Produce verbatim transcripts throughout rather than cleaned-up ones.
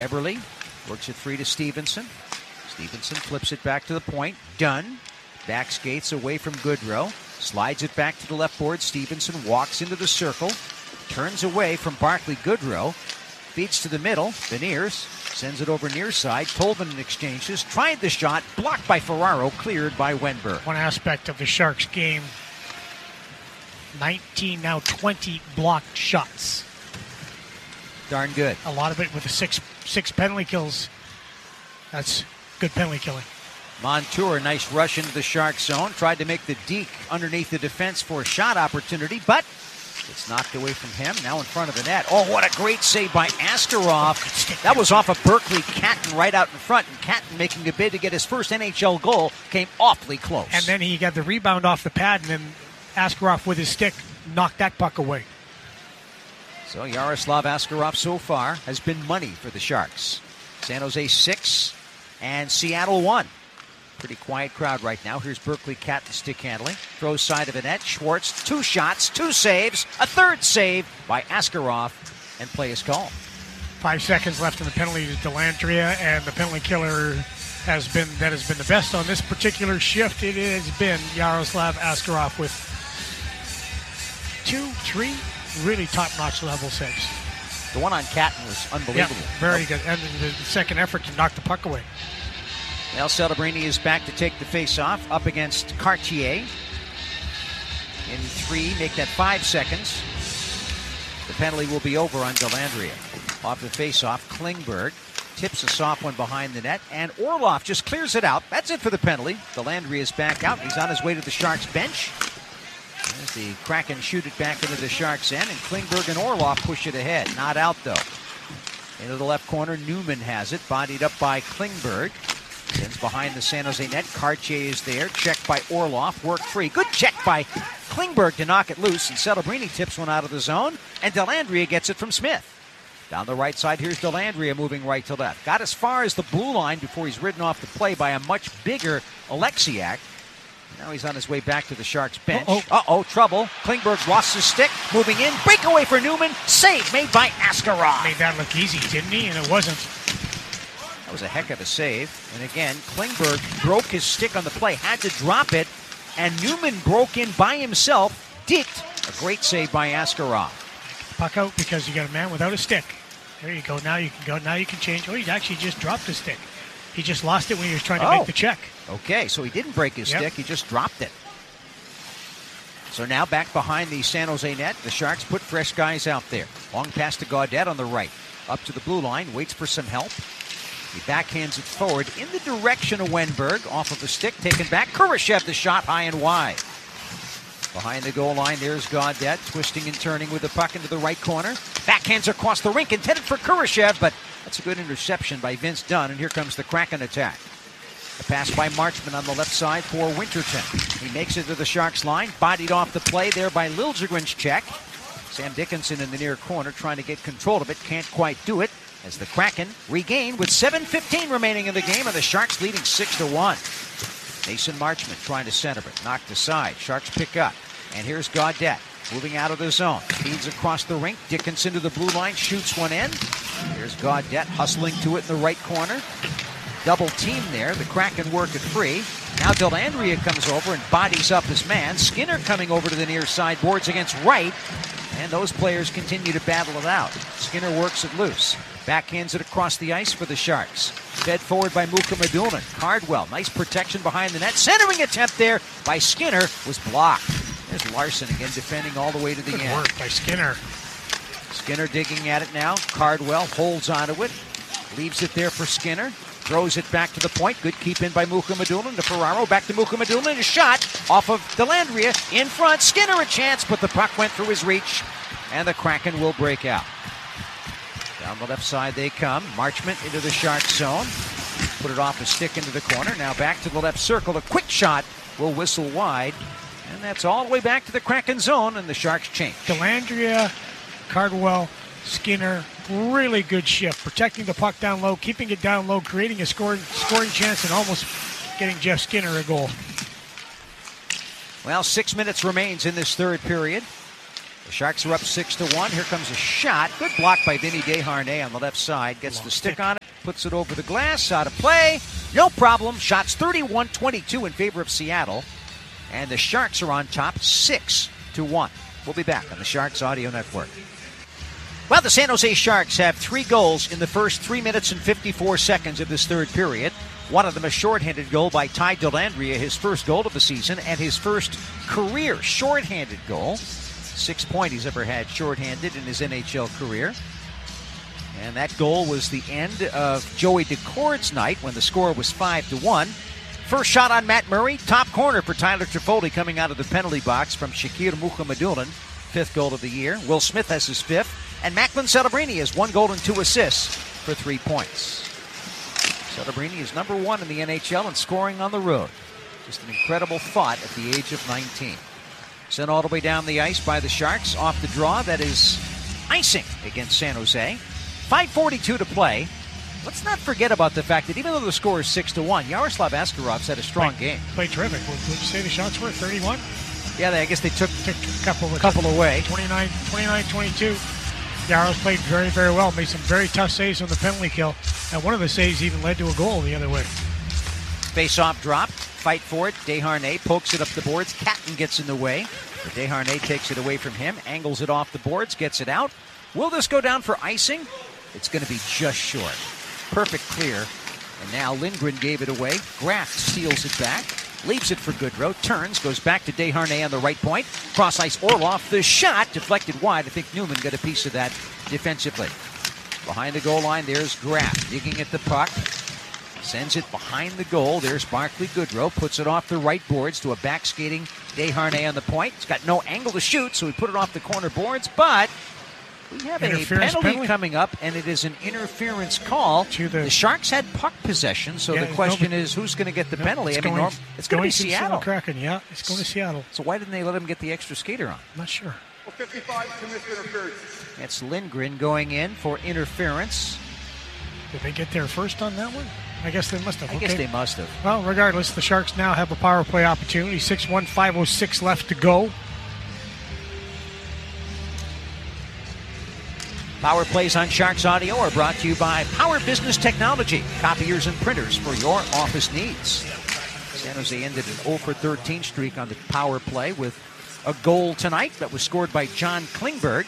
Eberle works it free to Stevenson. Stevenson flips it back to the point. Dunn back skates away from Goodrow. Slides it back to the left board. Stevenson walks into the circle. Turns away from Barclay Goodrow. Feeds to the middle. Beniers sends it over near side. Tolvanen exchanges. Tried the shot. Blocked by Ferraro. Cleared by Wenberg. One aspect of the Sharks game. nineteen, now twenty blocked shots. Darn good. A lot of it with the six six penalty kills. That's good penalty killing. Montour, nice rush into the Shark zone. Tried to make the deke underneath the defense for a shot opportunity, but it's knocked away from him. Now in front of the net. Oh, what a great save by Askarov. That was off of Berkeley Catton right out in front, and Catton making a bid to get his first N H L goal came awfully close. And then he got the rebound off the pad, and then Askarov with his stick knocked that puck away. So Yaroslav Askarov so far has been money for the Sharks. San Jose six and Seattle one. Pretty quiet crowd right now. Here's Berkeley Catton stick handling. Throws side of the net. Schwartz, two shots, two saves, a third save by Askarov, and play is called. Five seconds left in the penalty to Dellandrea, and the penalty killer has been that has been the best on this particular shift. It has been Yaroslav Askarov with two, three really top-notch level saves. The one on Catton was unbelievable. Yeah, very good. And the, the second effort to knock the puck away. Now Celebrini is back to take the face-off up against Cartier. In three, make that five seconds. The penalty will be over on Dellandrea. Off the face-off, Klingberg tips a soft one behind the net, and Orlov just clears it out. That's it for the penalty. Dellandrea is back out. He's on his way to the Sharks bench. As the Kraken shoot it back into the Sharks' end, and Klingberg and Orlov push it ahead. Not out, though. Into the left corner, Newman has it, bodied up by Klingberg. Sends behind the San Jose net. Cartier is there. Checked by Orlov. Work free. Good check by Klingberg to knock it loose. And Celebrini tips one out of the zone. And Dellandrea gets it from Smith. Down the right side, here's Dellandrea moving right to left. Got as far as the blue line before he's ridden off the play by a much bigger Alexiak. Now he's on his way back to the Sharks bench. Uh-oh, Uh-oh trouble. Klingberg lost his stick. Moving in. Breakaway for Newman. Save made by Askarov. Made that look easy, didn't he? And it wasn't. That was a heck of a save. And again, Klingberg broke his stick on the play, had to drop it, and Newman broke in by himself, dicked. A great save by Askarov. Puck out because you got a man without a stick. There you go. Now you can go. Now you can change. Oh, he actually just dropped his stick. He just lost it when he was trying to oh. make the check. Okay, so he didn't break his yep. stick. He just dropped it. So now back behind the San Jose net, the Sharks put fresh guys out there. Long pass to Gaudette on the right. Up to the blue line, waits for some help. He backhands it forward in the direction of Wenberg. Off of the stick, taken back. Kurashev the shot high and wide. Behind the goal line, there's Gaudette, twisting and turning with the puck into the right corner. Backhands across the rink, intended for Kurashev, but that's a good interception by Vince Dunn, and here comes the Kraken attack. A pass by Marchman on the left side for Winterton. He makes it to the Sharks line, bodied off the play there by Liljegren's check. Sam Dickinson in the near corner trying to get control of it, can't quite do it. As the Kraken regain with seven fifteen remaining in the game, and the Sharks leading six to one. Mason Marchman trying to center it, knocked aside. Sharks pick up, and here's Gaudette moving out of the zone. Feeds across the rink. Dickinson to the blue line, shoots one in. Here's Gaudette hustling to it in the right corner. Double team there. The Kraken work it free. Now Dellandrea comes over and bodies up his man. Skinner coming over to the near side, boards against right, and those players continue to battle it out. Skinner works it loose. Backhands it across the ice for the Sharks. Fed forward by Muka Madunan. Cardwell, nice protection behind the net. Centering attempt there by Skinner was blocked. There's Larson again defending all the way to the Good end. work by Skinner. Skinner digging at it now. Cardwell holds onto it. Leaves it there for Skinner. Throws it back to the point. Good keep in by Muka Madunan to Ferraro. Back to Muka Madunan. A shot off of Dellandrea in front. Skinner a chance, but the puck went through his reach, and the Kraken will break out. Down the left side they come. Marchment into the Sharks zone. Put it off a stick into the corner. Now back to the left circle. A quick shot will whistle wide. And that's all the way back to the Kraken zone, and the Sharks change. Dellandrea, Cardwell, Skinner, really good shift. Protecting the puck down low, keeping it down low, creating a scoring, scoring chance, and almost getting Jeff Skinner a goal. Well, six minutes remains in this third period. The Sharks are up six to one. Here comes a shot. Good block by Vinny Desharnais on the left side. Gets the stick on it. Puts it over the glass. Out of play. No problem. Shots thirty-one twenty-two in favor of Seattle. And the Sharks are on top six to one. We'll be back on the Sharks Audio Network. Well, the San Jose Sharks have three goals in the first three minutes and fifty-four seconds of this third period. One of them a shorthanded goal by Ty Dellandrea, his first goal of the season, and his first career shorthanded goal. Sixth point he's ever had shorthanded in his N H L career. And that goal was the end of Joey Decord's night when the score was five to one. First shot on Matt Murray, top corner for Tyler Toffoli coming out of the penalty box from Shakir Mukhamadullin, fifth goal of the year. Will Smith has his fifth, and Macklin Celebrini has one goal and two assists for three points. Celebrini is number one in the N H L in scoring on the road. Just an incredible thought at the age of nineteen. Sent all the way down the ice by the Sharks off the draw. That is icing against San Jose. five forty-two to play. Let's not forget about the fact that even though the score is six to one, Yaroslav Askarov's had a strong Played, game. Played terrific. What did you say the shots were? thirty-one? Yeah, they, I guess they took, took a couple, a couple away. twenty-nine twenty-two. Yaros played very, very well. Made some very tough saves on the penalty kill. And one of the saves even led to a goal the other way. Face-off drop. Fight for it. Desharnais pokes it up the boards. Catton gets in the way. But Desharnais takes it away from him. Angles it off the boards. Gets it out. Will this go down for icing? It's going to be just short. Perfect clear. And now Lindgren gave it away. Graft steals it back. Leaves it for Goodrow. Turns. Goes back to Desharnais on the right point. Cross ice Orlov. The shot deflected wide. I think Newman got a piece of that defensively. Behind the goal line, there's Graft digging at the puck. Sends it behind the goal. There's Barclay Goodrow. Puts it off the right boards to a back-skating Desharnais on the point. He's got no angle to shoot, so he put it off the corner boards. But we have a penalty, penalty coming up, and it is an interference call. The, the Sharks had puck possession, so yeah, the question no, is who's going to get the no, penalty? It's I mean, going, Norm, it's going to be Seattle. Kraken, yeah, it's going to Seattle. So why didn't they let him get the extra skater on? I'm not sure. Well, fifty-five commits interference. That's Lindgren going in for interference. Did they get there first on that one? I guess they must have. I okay. guess they must have. Well, regardless, the Sharks now have a power play opportunity. six one, five oh six left to go. Power plays on Sharks Audio are brought to you by Power Business Technology, copiers and printers for your office needs. San Jose ended an oh for thirteen streak on the power play with a goal tonight that was scored by John Klingberg.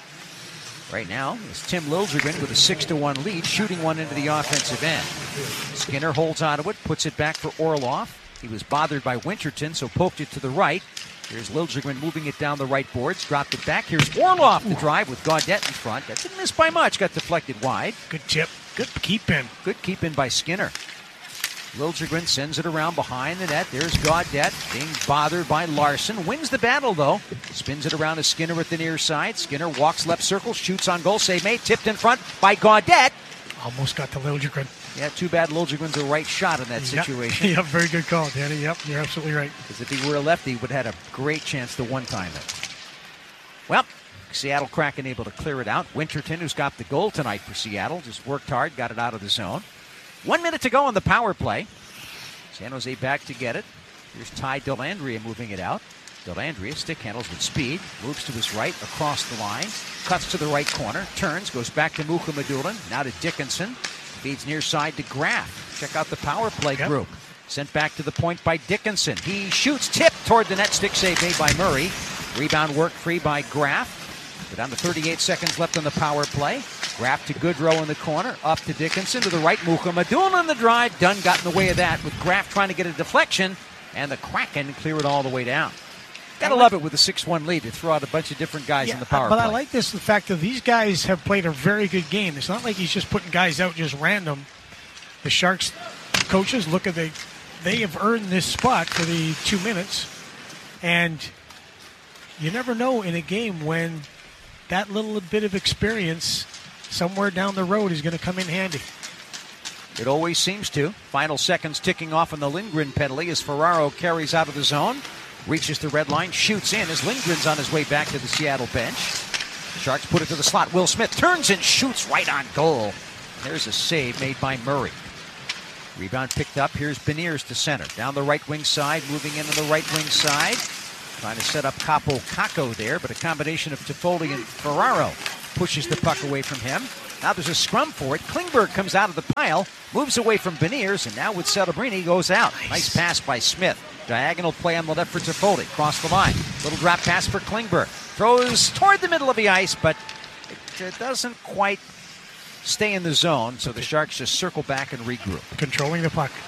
Right now, it's Tim Liljegren with a six to one lead, shooting one into the offensive end. Skinner holds onto it, puts it back for Orlov. He was bothered by Winterton, so poked it to the right. Here's Liljegren moving it down the right boards, dropped it back. Here's Orlov to drive with Gaudette in front. That didn't miss by much, got deflected wide. Good tip. Good keep in. Good keep in by Skinner. Liljegren sends it around behind the net. There's Gaudette being bothered by Larson. Wins the battle, though. Spins it around to Skinner at the near side. Skinner walks left circle, shoots on goal. Save made. Tipped in front by Gaudette. Almost got to Liljegren. Yeah, too bad Liljegren's a right shot in that situation. Yep, very good call, Danny. Yep, you're absolutely right. Because if he were a lefty, he would have had a great chance to one-time it. Well, Seattle Kraken able to clear it out. Winterton, who's got the goal tonight for Seattle, just worked hard, got it out of the zone. One minute to go on the power play. San Jose back to get it. Here's Ty Dellandrea moving it out. Dellandrea stick handles with speed, moves to his right across the line, cuts to the right corner, turns, goes back to Mukhamadullin, now to Dickinson, feeds near side to Graff. Check out the power play yep. group. Sent back to the point by Dickinson. He shoots, tipped toward the net, stick save made by Murray. Rebound work free by Graff. We're down to thirty-eight seconds left on the power play. Graff to Goodrow in the corner, up to Dickinson to the right. Mukhamadullin on the drive. Dunn got in the way of that with Graff trying to get a deflection, and the Kraken clear it all the way down. Gotta like, love it with a six one lead to throw out a bunch of different guys yeah, in the power but play. But I like this, the fact that these guys have played a very good game. It's not like he's just putting guys out just random. The Sharks coaches look at the, they have earned this spot for the two minutes, and you never know in a game when that little bit of experience somewhere down the road is going to come in handy. It always seems to. Final seconds ticking off on the Lindgren penalty as Ferraro carries out of the zone. Reaches the red line, shoots in as Lindgren's on his way back to the Seattle bench. Sharks put it to the slot. Will Smith turns and shoots right on goal. There's a save made by Murray. Rebound picked up. Here's Beniers to center. Down the right wing side, moving into the right wing side. Trying to set up Capo Caco there, but a combination of Toffoli and Ferraro pushes the puck away from him. Now there's a scrum for it. Klingberg comes out of the pile, moves away from Beniers, and now with Celebrini goes out. Nice. nice pass by Smith. Diagonal play on the left for Toffoli. Cross the line. Little drop pass for Klingberg. Throws toward the middle of the ice, but it uh, doesn't quite stay in the zone, so the Sharks just circle back and regroup. Controlling the puck.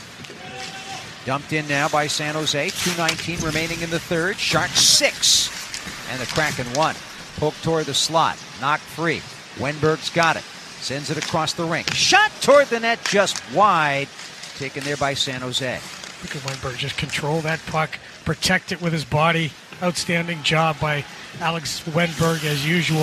Dumped in now by San Jose. two nineteen remaining in the third. Sharks six. And the Kraken one. Poke toward the slot. Knocked free. Wenberg's got it. Sends it across the rink. Shot toward the net just wide. Taken there by San Jose. Look at Wenberg just control that puck. Protect it with his body. Outstanding job by Alex Wenberg as usual.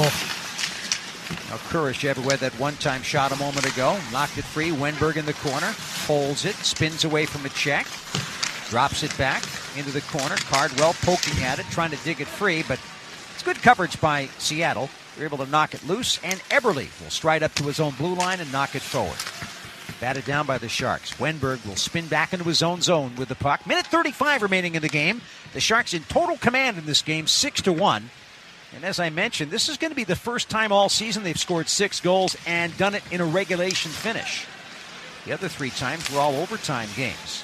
Now Kurashev, who had that one-time shot a moment ago, knocked it free. Wenberg in the corner, holds it, spins away from a check, drops it back into the corner. Cardwell poking at it, trying to dig it free, but it's good coverage by Seattle. They're able to knock it loose, and Eberle will stride up to his own blue line and knock it forward. Batted down by the Sharks. Wenberg will spin back into his own zone with the puck. Minute thirty-five remaining in the game. The Sharks in total command in this game, six to one. And as I mentioned, this is going to be the first time all season they've scored six goals and done it in a regulation finish. The other three times were all overtime games,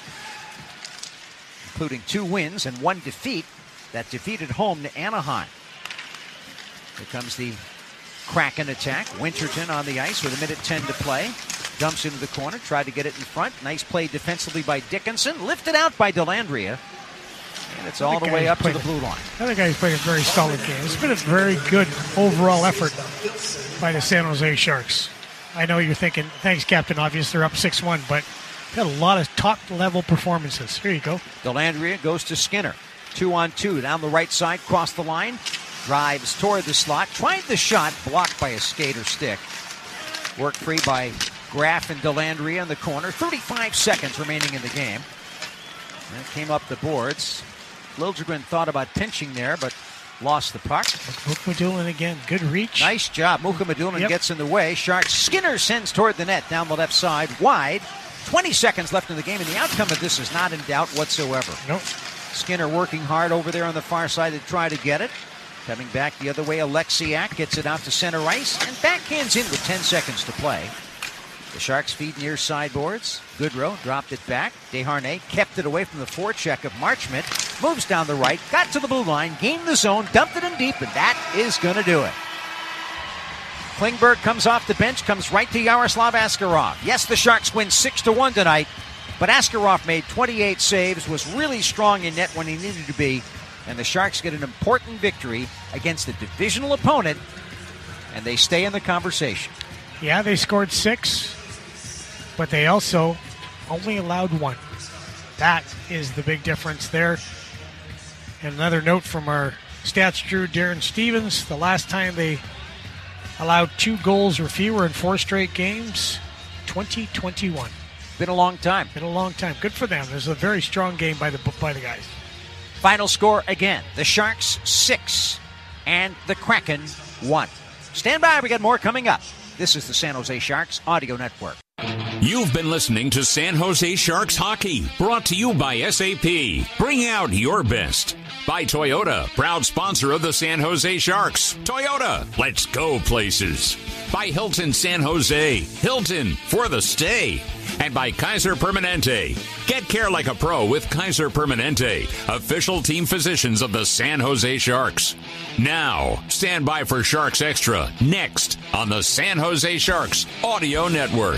including two wins and one defeat. That defeat at home to Anaheim. Here comes the Kraken attack. Winterton on the ice with a minute ten to play. Dumps into the corner, tried to get it in front. Nice play defensively by Dickinson. Lifted out by Dellandrea. And it's all the way up to the blue line. I think he's played a very solid game. It's been a very good overall effort by the San Jose Sharks. I know you're thinking, thanks, Captain Obvious, they're up six one, but had a lot of top-level performances. Here you go. Dellandrea goes to Skinner. Two on two down the right side, cross the line. Drives toward the slot. Tried the shot, blocked by a skater stick. Worked free by Graff and Dellandrea in the corner. thirty-five seconds remaining in the game. And it came up the boards. Liljegren thought about pinching there, but lost the puck. Mukhamadullin again. Good reach. Nice job. Mukhamadullin yep. gets in the way. Sharks. Skinner sends toward the net down the left side. Wide. twenty seconds left in the game, and the outcome of this is not in doubt whatsoever. Nope. Skinner working hard over there on the far side to try to get it. Coming back the other way, Alexiak gets it out to center ice and backhands in with ten seconds to play. The Sharks feed near sideboards. Goodrow dropped it back. Desharnais kept it away from the forecheck of Marchment. Moves down the right, got to the blue line, gained the zone, dumped it in deep, and that is going to do it. Klingberg comes off the bench, comes right to Yaroslav Askarov. Yes, the Sharks win six to one tonight, but Askarov made twenty-eight saves, was really strong in net when he needed to be, and the Sharks get an important victory against a divisional opponent, and they stay in the conversation. Yeah, they scored six, but they also only allowed one. That is the big difference there. And another note from our stats drew, Darren Stevens, the last time they allowed two goals or fewer in four straight games, twenty twenty-one. Been a long time. Been a long time. Good for them. It was a very strong game by the by the guys. Final score again. The Sharks six and the Kraken one. Stand by. We got more coming up. This is the San Jose Sharks Audio Network. You've been listening to San Jose Sharks Hockey, brought to you by S A P. Bring out your best. By Toyota, proud sponsor of the San Jose Sharks. Toyota, let's go places. By Hilton San Jose, Hilton for the stay. And by Kaiser Permanente. Get care like a pro with Kaiser Permanente, official team physicians of the San Jose Sharks. Now, stand by for Sharks Extra, next on the San Jose Sharks Audio Network.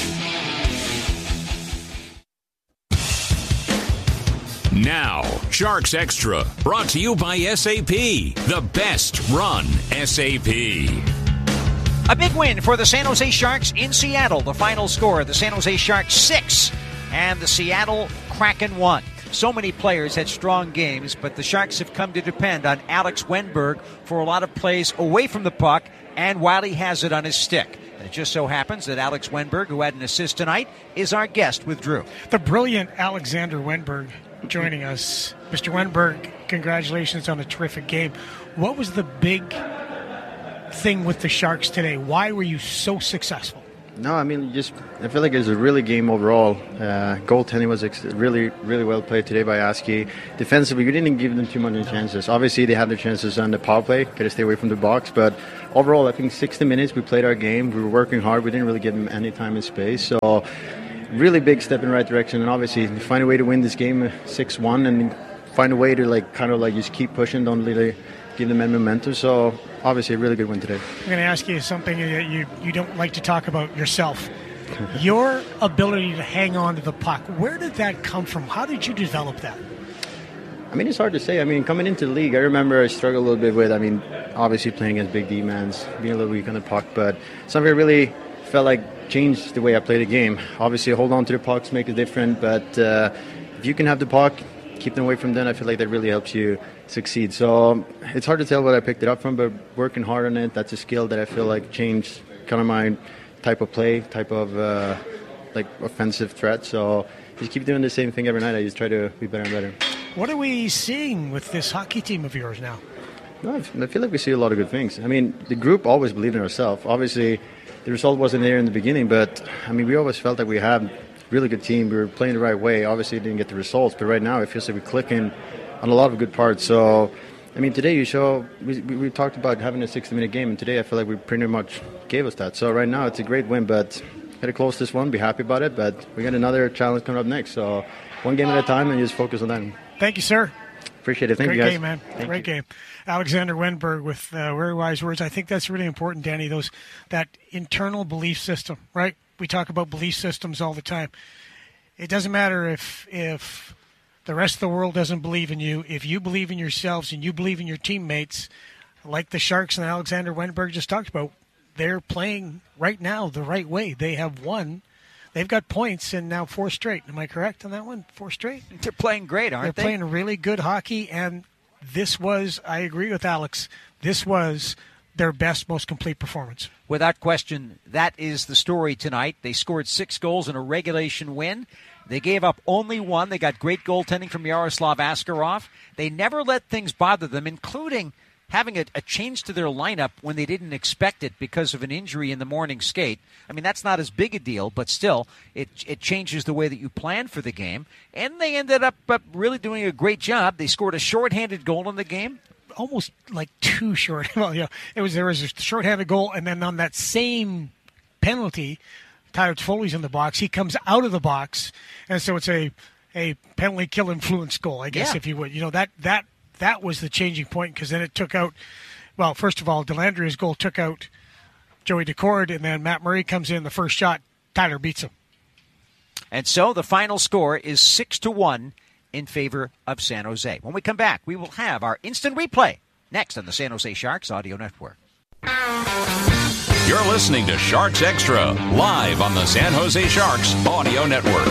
Now, Sharks Extra, brought to you by S A P, the best run S A P. A big win for the San Jose Sharks in Seattle. The final score, the San Jose Sharks six and the Seattle Kraken one. So many players had strong games, but the Sharks have come to depend on Alex Wenberg for a lot of plays away from the puck and while he has it on his stick. And it just so happens that Alex Wenberg, who had an assist tonight, is our guest with Drew. The brilliant Alexander Wenberg joining us. Mister Wenberg, congratulations on a terrific game. What was the big thing with the Sharks today? Why were you so successful? No, I mean, just I feel like it was a really game overall. Uh, goaltending was ex- really, really well played today by Askey. Defensively, we didn't give them too many chances. Obviously, they had their chances on the power play, got to stay away from the box. But overall, I think sixty minutes we played our game. We were working hard. We didn't really give them any time and space. So, really big step in the right direction. And obviously, find a way to win this game six one and find a way to like kind of like just keep pushing. Don't really give them any momentum. So. Obviously, a really good win today. I'm going to ask you something that you, you don't like to talk about yourself. Your ability to hang on to the puck, where did that come from? How did you develop that? I mean, it's hard to say. I mean, coming into the league, I remember I struggled a little bit with, I mean, obviously playing against big D-mans, being a little weak on the puck, but something I really felt like changed the way I play the game. Obviously, hold on to the pucks, make it different, but uh, if you can have the puck, keep them away from them, I feel like that really helps you succeed. So um, it's hard to tell where I picked it up from, but working hard on it, that's a skill that I feel like changed kind of my type of play, type of uh, like offensive threat. So just keep doing the same thing every night. I just try to be better and better. What are we seeing with this hockey team of yours now? No, I feel like we see a lot of good things. I mean, the group always believed in ourselves. Obviously, the result wasn't there in the beginning, but I mean, we always felt like we had a really good team. We were playing the right way. Obviously, didn't get the results, but right now it feels like we're clicking on a lot of good parts. So, I mean, today you show, we, we, we talked about having a sixty-minute game, and today I feel like we pretty much gave us that. So right now it's a great win, but got to close this one, be happy about it, but we got another challenge coming up next. So one game at a time and just focus on that. Thank you, sir. Appreciate it. Thank Great you, guys. game, man. Thank Great you. game. Alexander Wenberg with uh, very wise words. I think that's really important, Danny, those that internal belief system, right? We talk about belief systems all the time. It doesn't matter if if the rest of the world doesn't believe in you. If you believe in yourselves and you believe in your teammates, like the Sharks and Alexander Wenberg just talked about, they're playing right now the right way. They have won. They've got points in now four straight. Am I correct on that one? Four straight? They're playing great, aren't They're they? playing really good hockey, and this was, I agree with Alex, this was their best, most complete performance. Without question, that is the story tonight. They scored six goals in a regulation win. They gave up only one. They got great goaltending from Yaroslav Askarov. They never let things bother them, including having a, a change to their lineup when they didn't expect it because of an injury in the morning skate. I mean, that's not as big a deal, but still, it it changes the way that you plan for the game. And they ended up uh, really doing a great job. They scored a shorthanded goal in the game. Almost like two short. Well, yeah, it was there was a shorthanded goal, and then on that same penalty, Tyler Toffoli's in the box. He comes out of the box, and so it's a a penalty kill influence goal, I guess, yeah. if you would. You know, that that that was the changing point, because then it took out. Well, first of all, Delandria's goal took out Joey Decord, and then Matt Murray comes in the first shot. Tyler beats him. And so the final score is six to one in favor of San Jose. When we come back, we will have our instant replay next on the San Jose Sharks Audio Network. You're listening to Sharks Extra, live on the San Jose Sharks Audio Network.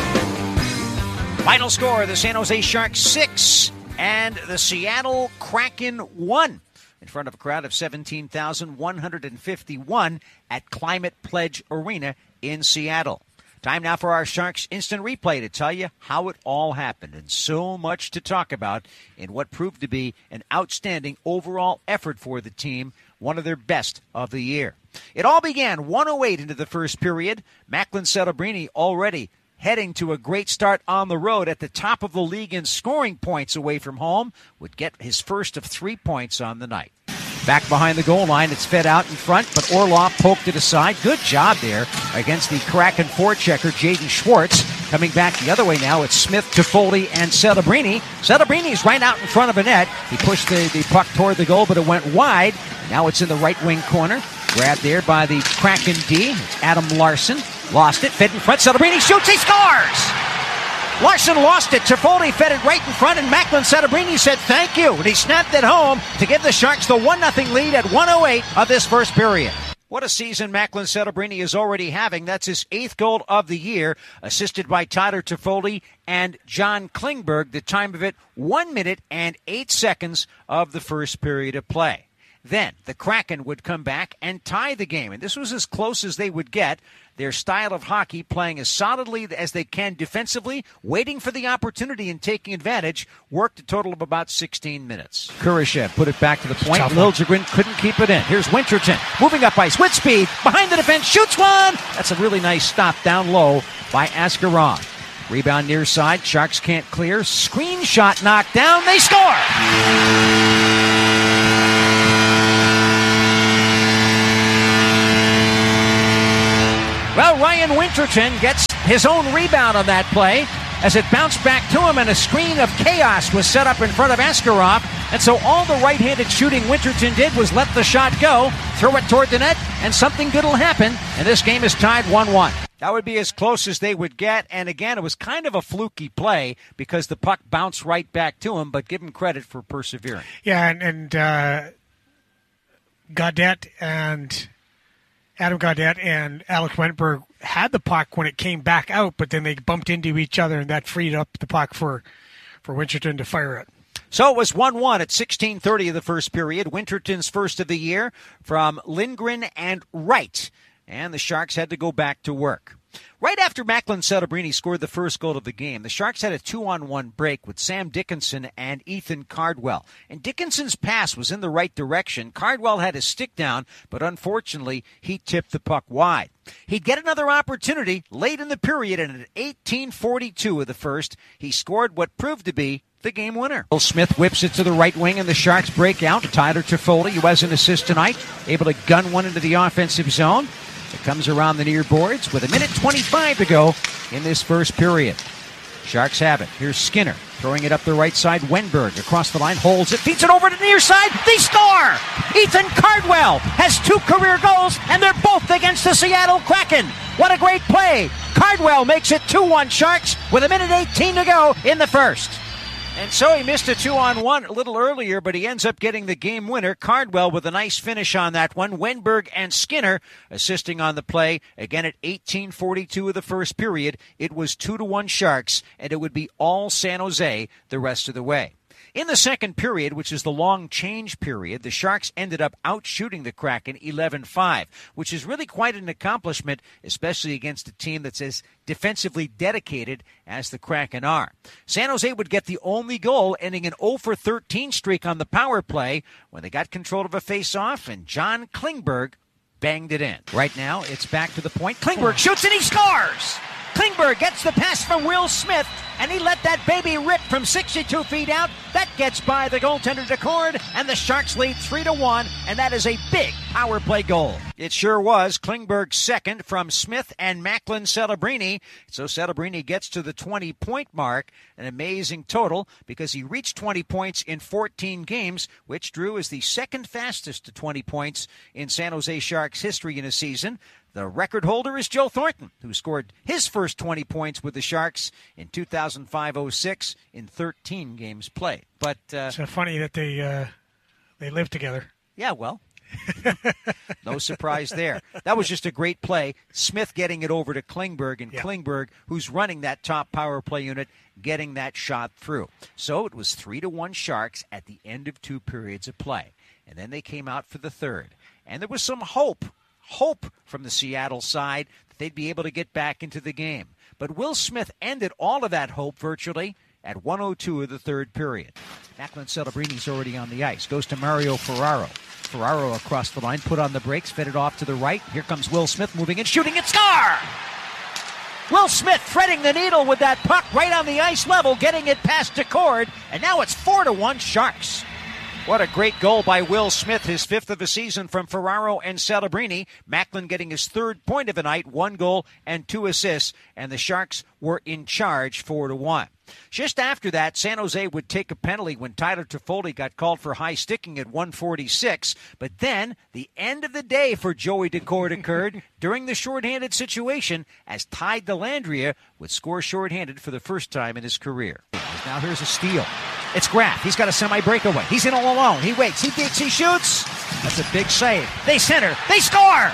Final score, the San Jose Sharks six and the Seattle Kraken one. In front of a crowd of seventeen thousand one hundred fifty-one at Climate Pledge Arena in Seattle. Time now for our Sharks Instant Replay to tell you how it all happened, and so much to talk about in what proved to be an outstanding overall effort for the team, one of their best of the year. It all began one oh eight into the first period. Macklin Celebrini already heading to a great start on the road at the top of the league in scoring points away from home, would get his first of three points on the night. Back behind the goal line, it's fed out in front, but Orlov poked it aside. Good job there against the Kraken forechecker, Jaden Schwartz. Coming back the other way now, it's Smith, Toffoli, and Celebrini. Celebrini's right out in front of a net. He pushed the, the puck toward the goal, but it went wide. Now it's in the right wing corner. Grabbed there by the Kraken D. It's Adam Larson. Lost it, fed in front. Celebrini shoots, he scores! Larson lost it. Toffoli fed it right in front, and Macklin Celebrini said thank you. And he snapped it home to give the Sharks the one nothing lead at one oh eight of this first period. What a season Macklin Celebrini is already having. That's his eighth goal of the year, assisted by Tyler Toffoli and John Klingberg. The time of it, one minute and eight seconds of the first period of play. Then the Kraken would come back and tie the game. And this was as close as they would get. Their style of hockey, playing as solidly as they can defensively, waiting for the opportunity and taking advantage, worked a total of about sixteen minutes. Kurashev put it back to the point. Liljegren couldn't keep it in. Here's Winterton moving up ice with speed. Behind the defense, shoots one! That's a really nice stop down low by Askarov. Rebound near side. Sharks can't clear. Screen shot knocked down. They score! Well, Ryan Winterton gets his own rebound on that play as it bounced back to him, and a screen of chaos was set up in front of Askarov. And so all the right-handed shooting Winterton did was let the shot go, throw it toward the net, and something good will happen. And this game is tied one one. That would be as close as they would get. And again, it was kind of a fluky play because the puck bounced right back to him, but give him credit for persevering. Yeah, and, and uh, Gaudette and Adam Gaudette and Alex Wentberg had the puck when it came back out, but then they bumped into each other, and that freed up the puck for, for Winterton to fire it. So it was one one at sixteen thirty of the first period. Winterton's first of the year from Lindgren and Wright. And the Sharks had to go back to work. Right after Macklin Celebrini scored the first goal of the game, the Sharks had a two-on-one break with Sam Dickinson and Ethan Cardwell. And Dickinson's pass was in the right direction. Cardwell had his stick down, but unfortunately, he tipped the puck wide. He'd get another opportunity late in the period, and at eighteen forty-two of the first, he scored what proved to be the game winner. Will Smith whips it to the right wing, and the Sharks break out. Tyler Toffoli, who has an assist tonight, able to gun one into the offensive zone. It comes around the near boards with a minute twenty-five to go in this first period. Sharks have it. Here's Skinner throwing it up the right side. Wennberg across the line, holds it, feeds it over to the near side. They score! Ethan Cardwell has two career goals, and they're both against the Seattle Kraken. What a great play. Cardwell makes it two one Sharks with a minute eighteen to go in the first. And so he missed a two-on-one a little earlier, but he ends up getting the game winner. Cardwell with a nice finish on that one. Wennberg and Skinner assisting on the play. Again, at eighteen forty-two of the first period, it was two to one Sharks, and it would be all San Jose the rest of the way. In the second period, which is the long change period, the Sharks ended up outshooting the Kraken eleven five, which is really quite an accomplishment, especially against a team that's as defensively dedicated as the Kraken are. San Jose would get the only goal, ending an oh for thirteen streak on the power play when they got control of a face-off, and John Klingberg banged it in. Right now, it's back to the point. Klingberg shoots and he scores! Klingberg gets the pass from Will Smith, and he let that baby rip from sixty-two feet out. That gets by the goaltender Decord, and the Sharks lead three to one, and that is a big power play goal. It sure was. Klingberg's second from Smith and Macklin Celebrini. So Celebrini gets to the twenty-point mark, an amazing total, because he reached twenty points in fourteen games, which Drew is the second fastest to twenty points in San Jose Sharks history in a season. The record holder is Joe Thornton, who scored his first twenty points with the Sharks in two thousand five oh six in thirteen games played. But uh, it's so funny that they uh, they live together. Yeah, well, no surprise there. That was just a great play. Smith getting it over to Klingberg, and yeah. Klingberg, who's running that top power play unit, getting that shot through. So it was three to one Sharks at the end of two periods of play. And then they came out for the third. And there was some hope. Hope from the Seattle side that they'd be able to get back into the game. But Will Smith ended all of that hope virtually at one oh two of the third period. Macklin Celebrini's already on the ice. Goes to Mario Ferraro. Ferraro across the line, put on the brakes, fed it off to the right. Here comes Will Smith moving and shooting it. Score! Will Smith threading the needle with that puck right on the ice level, getting it past Decord, and now it's four to one Sharks. What a great goal by Will Smith, his fifth of the season from Ferraro and Celebrini. Macklin getting his third point of the night, one goal and two assists, and the Sharks were in charge four to one. Just after that, San Jose would take a penalty when Tyler Toffoli got called for high sticking at one forty-six. But then the end of the day for Joey Decord occurred during the shorthanded situation as Ty Dellandrea would score shorthanded for the first time in his career. Now here's a steal. It's Graf. He's got a semi-breakaway. He's in all alone. He waits. He digs. He shoots. That's a big save. They center. They score!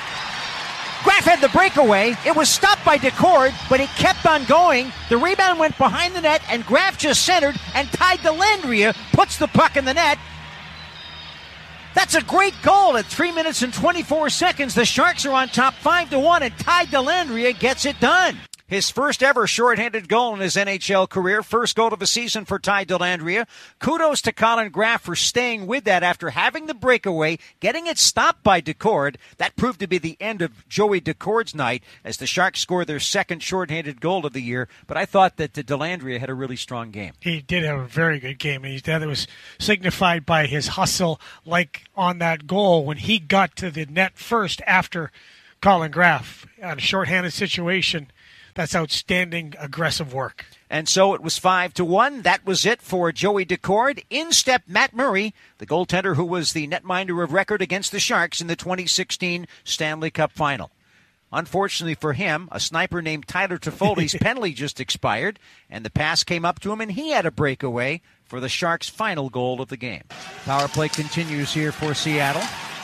Graf had the breakaway. It was stopped by Decord, but he kept on going. The rebound went behind the net, and Graf just centered, and Ty Dellandrea puts the puck in the net. That's a great goal at three minutes and twenty-four seconds. The Sharks are on top five to one, and Ty Dellandrea gets it done. His first ever shorthanded goal in his N H L career. First goal of the season for Ty Dellandrea. Kudos to Colin Graff for staying with that after having the breakaway, getting it stopped by Decord. That proved to be the end of Joey Decord's night as the Sharks scored their second shorthanded goal of the year. But I thought that Dellandrea had a really strong game. He did have a very good game. And that was signified by his hustle, like on that goal when he got to the net first after Colin Graff. On a shorthanded situation, that's outstanding, aggressive work. And so it was five to one. That was it for Joey Decord. In stepped Matt Murray, the goaltender who was the netminder of record against the Sharks in the twenty sixteen Stanley Cup Final. Unfortunately for him, a sniper named Tyler Toffoli's penalty just expired, and the pass came up to him, and he had a breakaway for the Sharks' final goal of the game. Power play continues here for Seattle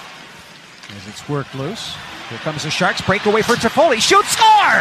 as it's worked loose. Here comes the Sharks. Breakaway for Toffoli. Shoot, score!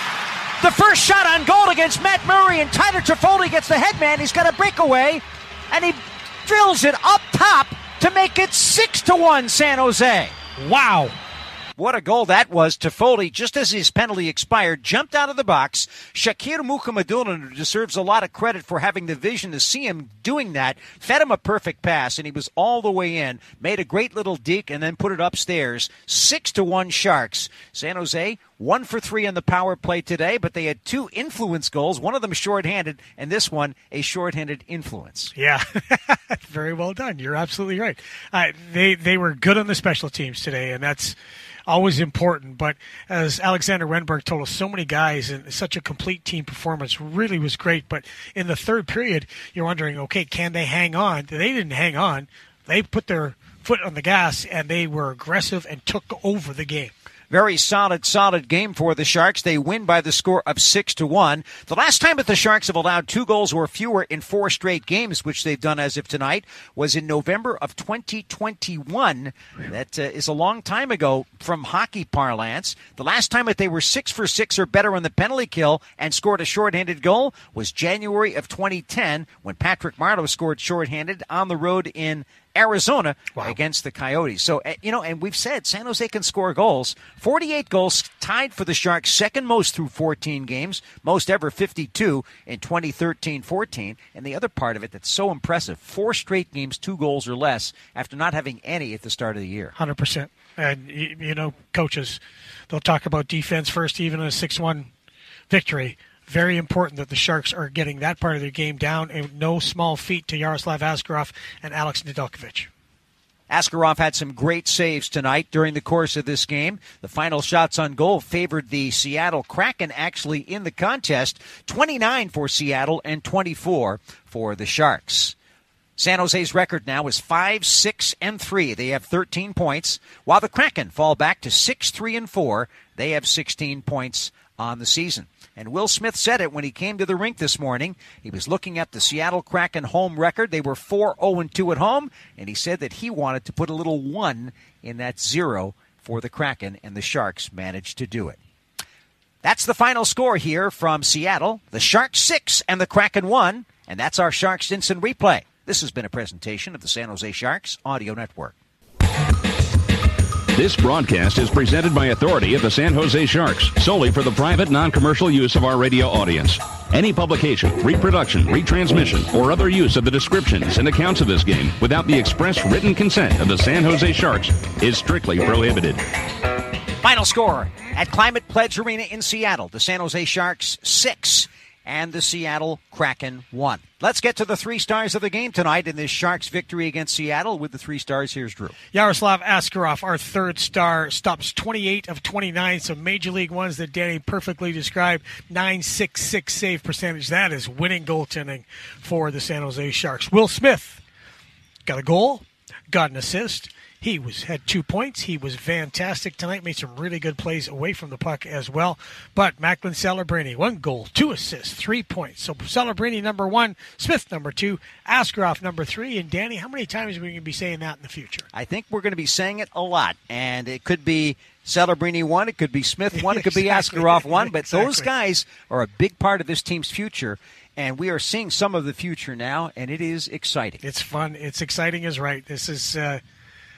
The first shot on goal against Matt Murray, and Tyler Toffoli gets the headman. He's got a breakaway, and he drills it up top to make it six to one San Jose. Wow. What a goal that was. Toffoli, just as his penalty expired, jumped out of the box. Shakir Mukhamadullin, who deserves a lot of credit for having the vision to see him doing that, fed him a perfect pass, and he was all the way in, made a great little deke, and then put it upstairs. Six to one Sharks. San Jose, one for three on the power play today, but they had two influence goals, one of them shorthanded, and this one a shorthanded influence. Yeah, very well done. You're absolutely right. Uh, they, they were good on the special teams today, and that's always important. But as Alexander Wenberg told us, so many guys and such a complete team performance really was great. But in the third period, you're wondering, okay, can they hang on? They didn't hang on. They put their foot on the gas, and they were aggressive and took over the game. Very solid, solid game for the Sharks. They win by the score of six to one. The last time that the Sharks have allowed two goals or fewer in four straight games, which they've done as of tonight, was in November of twenty twenty-one. That uh, is a long time ago from hockey parlance. The last time that they were six for six or better on the penalty kill and scored a shorthanded goal was January of twenty ten when Patrick Marleau scored shorthanded on the road in Arizona wow. against the Coyotes. So, you know, and we've said San Jose can score goals. forty-eight goals, tied for the Sharks, second most through fourteen games, most ever fifty-two in twenty thirteen fourteen. And the other part of it that's so impressive, four straight games, two goals or less, after not having any at the start of the year. one hundred percent. And, you know, coaches, they'll talk about defense first, even in a six one victory. Very important that the Sharks are getting that part of their game down, and no small feat to Yaroslav Askarov and Alex Nedeljkovic. Askarov had some great saves tonight during the course of this game. The final shots on goal favored the Seattle Kraken actually in the contest, twenty-nine for Seattle and twenty-four for the Sharks. San Jose's record now is five, six, and three. They have thirteen points, while the Kraken fall back to six, three, and four. They have sixteen points on the season. And Will Smith said it when he came to the rink this morning. He was looking at the Seattle Kraken home record. They were four oh and two at home, and he said that he wanted to put a little one in that zero for the Kraken, and the Sharks managed to do it. That's the final score here from Seattle. The Sharks six and the Kraken one, and that's our Sharks Instant Replay. This has been a presentation of the San Jose Sharks Audio Network. This broadcast is presented by authority of the San Jose Sharks, solely for the private, non-commercial use of our radio audience. Any publication, reproduction, retransmission, or other use of the descriptions and accounts of this game without the express written consent of the San Jose Sharks is strictly prohibited. Final score at Climate Pledge Arena in Seattle. The San Jose Sharks six and the Seattle Kraken one. Let's get to the three stars of the game tonight in this Sharks victory against Seattle. With the three stars, here's Drew. Yaroslav Askarov, our third star, stops twenty-eight of twenty-nine, some Major League ones that Danny perfectly described. nine sixty-six save percentage. That is winning goaltending for the San Jose Sharks. Will Smith got a goal, got an assist. He was had two points. He was fantastic tonight. Made some really good plays away from the puck as well. But Macklin Celebrini, one goal, two assists, three points. So Celebrini number one, Smith number two, Askarov number three. And Danny, how many times are we going to be saying that in the future? I think we're going to be saying it a lot. And it could be Celebrini one, it could be Smith one, it could exactly. be Askarov one. But exactly. Those guys are a big part of this team's future. And we are seeing some of the future now, and it is exciting. It's fun. It's exciting is right. This is... Uh,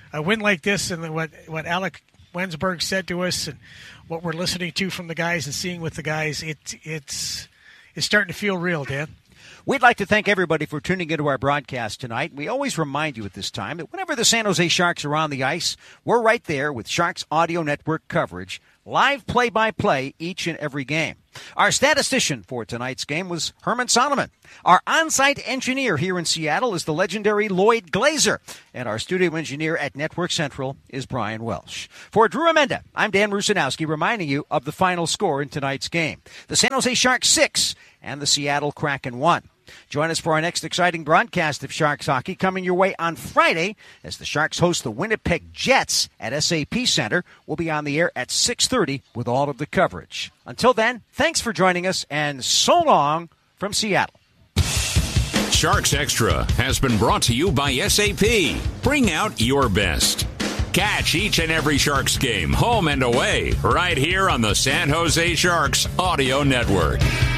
a win like this, and what what Alec Wensberg said to us, and what we're listening to from the guys and seeing with the guys, it it's it's starting to feel real, Dan. We'd like to thank everybody for tuning into our broadcast tonight. We always remind you at this time that whenever the San Jose Sharks are on the ice, we're right there with Sharks Audio Network coverage, live play-by-play each and every game. Our statistician for tonight's game was Herman Solomon. Our on-site engineer here in Seattle is the legendary Lloyd Glazer. And our studio engineer at Network Central is Brian Welsh. For Drew Amenda, I'm Dan Rusanowski, reminding you of the final score in tonight's game. The San Jose Sharks six and the Seattle Kraken one. Join us for our next exciting broadcast of Sharks hockey coming your way on Friday as the Sharks host the Winnipeg Jets at S A P Center. We'll be on the air at six thirty with all of the coverage. Until then, thanks for joining us, and so long from Seattle. Sharks Extra has been brought to you by S A P. Bring out your best. Catch each and every Sharks game, home and away, right here on the San Jose Sharks Audio Network.